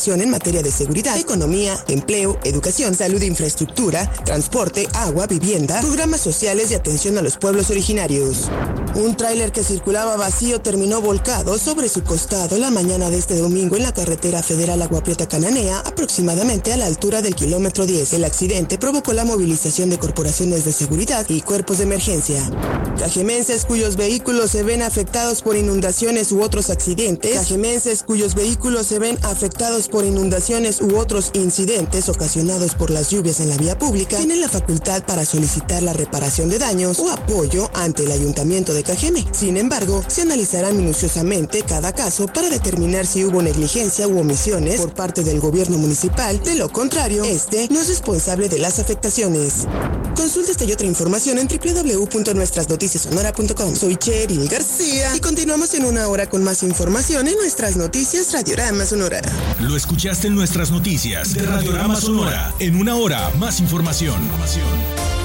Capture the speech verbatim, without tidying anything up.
en materia de seguridad, economía, empleo, educación, salud, infraestructura, transporte, agua, vivienda, programas sociales y atención a los pueblos originarios. Un tráiler que circulaba vacío terminó volcado sobre su costado la mañana de este domingo en la carretera federal Agua Prieta Cananea, aproximadamente a la altura del kilómetro diez. El accidente provocó la movilización de corporaciones de seguridad y cuerpos de emergencia. Cajemenses cuyos vehículos se ven afectados por inundaciones u otros accidentes, cajemenses cuyos vehículos se ven afectados por inundaciones u otros incidentes ocasionados por las lluvias en la vía pública, tienen la facultad para solicitar la reparación de daños o apoyo ante el Ayuntamiento de Cajeme. Sin embargo, se analizará minuciosamente cada caso para determinar si hubo negligencia u omisiones por parte del gobierno municipal. De lo contrario, este no es responsable de las afectaciones. Consulta esta y otra información en doble u doble u doble u punto nuestras noticias sonora punto com. Soy Cheryl García y continuamos en una hora con más información en Nuestras Noticias Radiorama Sonora. Lo escuchaste en Nuestras Noticias de Radiorama Sonora. En una hora, más información.